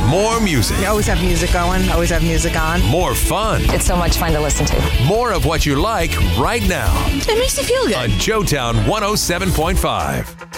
More music. You always have music going, always have music on. More fun. It's so much fun to listen to. More of what you like right now It makes you feel good. on Joetown 107.5.